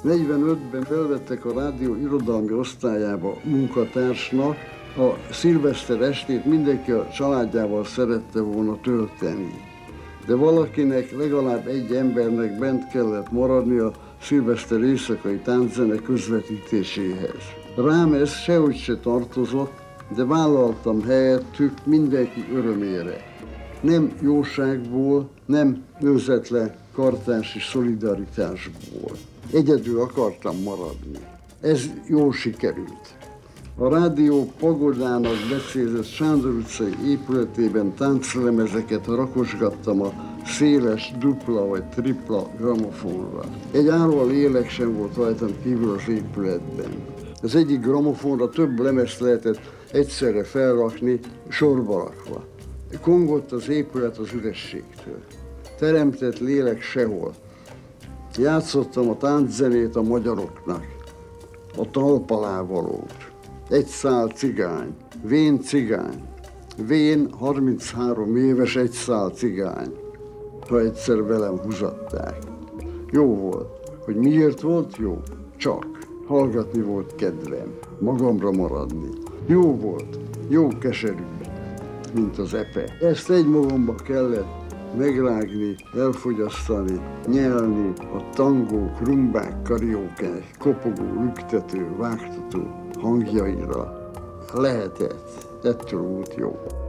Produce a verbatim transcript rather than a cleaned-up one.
negyvenötben felvettek a rádió irodalmi osztályába munkatársnak, a szilveszter estét mindenki a családjával szerette volna tölteni. De valakinek, legalább egy embernek bent kellett maradni a szilveszter éjszakai tánczene közvetítéséhez. Rám ez sehogy se tartozott, de vállaltam helyettük mindenki örömére. Nem jóságból, nem őzetlen kartási szolidaritásból. Egyedül akartam maradni. Ez jól sikerült. A rádió pagodának becézett Sándor utcai épületében tánclemezeket rakosgattam a széles, dupla vagy tripla gramofonra. Egy árva lélek sem volt rajtam kívül az épületben. Az egyik gramofonra több lemezt lehetett egyszerre felrakni, sorba rakva. Kongott az épület az ürességtől. Teremtett lélek sehol. Játszottam a tánczenét a magyaroknak, a talpalávalót. Egy szál cigány, vén cigány, vén harminchárom éves egy szál cigány, ha egyszer velem húzatták. Jó volt. Hogy miért volt jó? Csak. Hallgatni volt kedvem, magamra maradni. Jó volt, jó keserű, mint az epe. Ezt egy magamba kellett megrágni, elfogyasztani, nyelni a tangók, rumbák, karaókák, kopogó, lüktető, vágtató hangjaira. Lehetett, ettől volt jó.